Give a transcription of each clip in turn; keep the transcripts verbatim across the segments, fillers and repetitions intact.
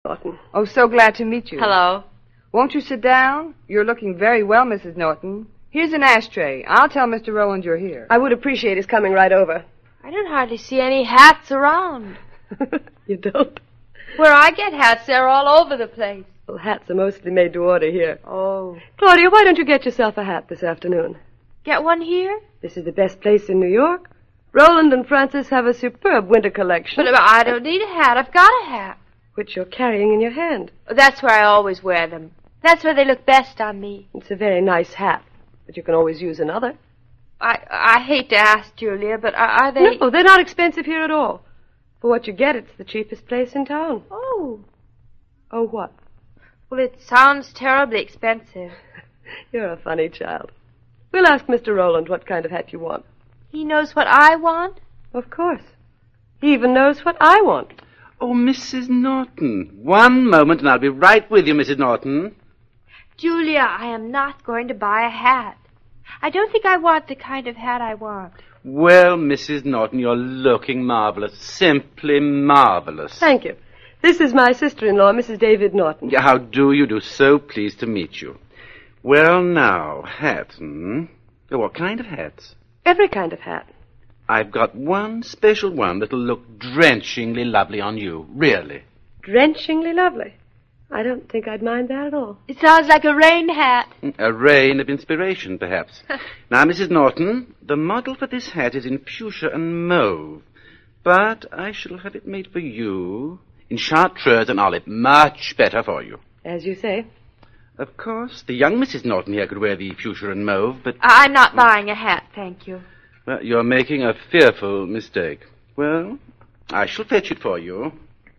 Norton. Oh, so glad to meet you. Hello. Won't you sit down? You're looking very well, Missus Norton. Here's an ashtray. I'll tell Mister Rowland you're here. I would appreciate his coming right over. I don't hardly see any hats around. You don't? Where I get hats, they're all over the place. Well, hats are mostly made to order here. Oh. Claudia, why don't you get yourself a hat this afternoon? Get one here? This is the best place in New York. Roland and Francis have a superb winter collection. But I don't need a hat. I've got a hat. Which you're carrying in your hand. That's where I always wear them. That's where they look best on me. It's a very nice hat, but you can always use another. I I hate to ask, Julia, but are, are they... No, they're not expensive here at all. For what you get, it's the cheapest place in town. Oh. Oh, what? Well, it sounds terribly expensive. You're a funny child. We'll ask Mister Rowland what kind of hat you want. He knows what I want? Of course. He even knows what I want. Oh, Missus Norton. One moment and I'll be right with you, Missus Norton. Julia, I am not going to buy a hat. I don't think I want the kind of hat I want. Well, Missus Norton, you're looking marvelous. Simply marvelous. Thank you. This is my sister-in-law, Missus David Norton. How do you do? So pleased to meet you. Well, now, hat, hmm? What kind of hats? Every kind of hat. I've got one special one that'll look drenchingly lovely on you. Really. Drenchingly lovely. I don't think I'd mind that at all. It sounds like a rain hat. A rain of inspiration, perhaps. Now, Missus Norton, the model for this hat is in fuchsia and mauve. But I shall have it made for you in chartreuse and olive. Much better for you. As you say. Of course, the young Missus Norton here could wear the fuchsia and mauve, but... I'm not buying a hat, thank you. Well, you're making a fearful mistake. Well, I shall fetch it for you.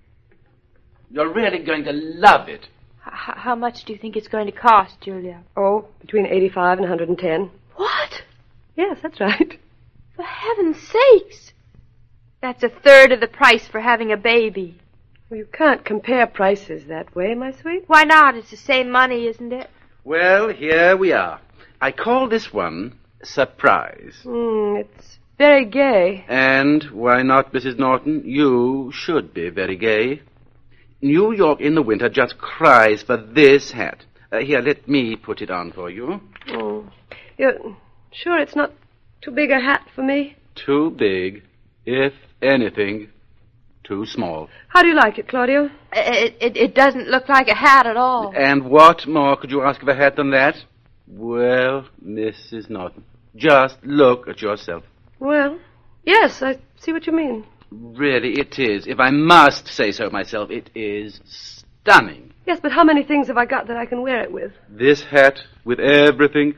You're really going to love it. H- how much do you think it's going to cost, Julia? Oh, between eighty-five and one hundred ten. What? Yes, that's right. For heaven's sakes. That's a third of the price for having a baby. Well, you can't compare prices that way, my sweet. Why not? It's the same money, isn't it? Well, here we are. I call this one Surprise. Mm, it's very gay. And why not, Missus Norton? You should be very gay. New York in the winter just cries for this hat. Uh, here, let me put it on for you. Oh, you're sure it's not too big a hat for me? Too big. If anything, too small. How do you like it, Claudio? It, it, it doesn't look like a hat at all. And what more could you ask of a hat than that? Well, Missus Norton, just look at yourself. Well, yes, I see what you mean. Really, it is. If I must say so myself, it is stunning. Yes, but how many things have I got that I can wear it with? This hat, with everything,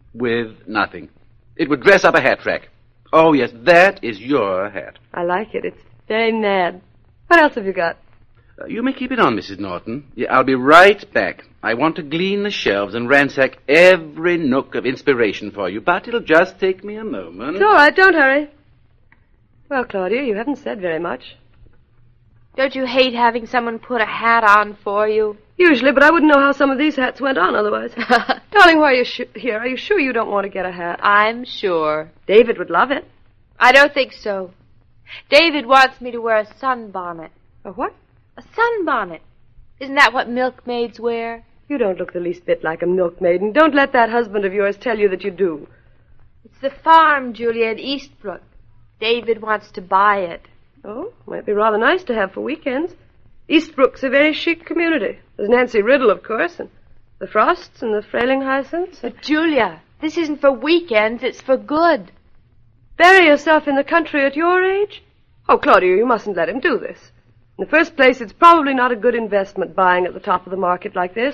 with nothing. It would dress up a hat rack. Oh, yes, that is your hat. I like it. It's very mad. What else have you got? Uh, you may keep it on, Missus Norton. Yeah, I'll be right back. I want to glean the shelves and ransack every nook of inspiration for you, but it'll just take me a moment. It's all right. Don't hurry. Well, Claudia, you haven't said very much. Don't you hate having someone put a hat on for you? Usually, but I wouldn't know how some of these hats went on otherwise. Darling, why are you sh- here? Are you sure you don't want to get a hat? I'm sure. David would love it. I don't think so. David wants me to wear a sunbonnet. A what? A sunbonnet. Isn't that what milkmaids wear? You don't look the least bit like a milkmaid, and don't let that husband of yours tell you that you do. It's the farm, Julia, at Eastbrook. David wants to buy it. Oh, might be rather nice to have for weekends. Eastbrook's a very chic community. There's Nancy Riddle, of course, and the Frosts and the Frayling Hyacinths. But, Julia, this isn't for weekends, it's for good. Bury yourself in the country at your age? Oh, Claudia, you mustn't let him do this. In the first place, it's probably not a good investment buying at the top of the market like this.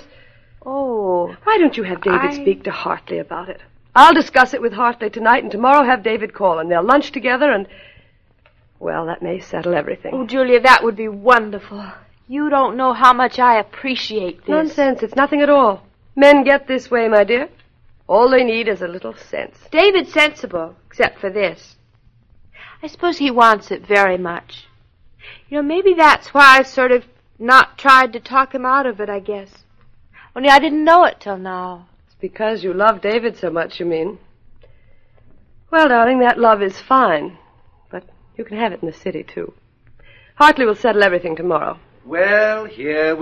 Oh. Why don't you have David I... speak to Hartley about it? I'll discuss it with Hartley tonight, and tomorrow have David call, and they'll lunch together, and... Well, that may settle everything. Oh, Julia, that would be wonderful. You don't know how much I appreciate this. Nonsense. It's nothing at all. Men get this way, my dear. All they need is a little sense. David's sensible, except for this. I suppose he wants it very much. You know, maybe that's why I've sort of not tried to talk him out of it, I guess. Only I didn't know it till now. It's because you love David so much, you mean. Well, darling, that love is fine. But you can have it in the city, too. Hartley will settle everything tomorrow. Well, here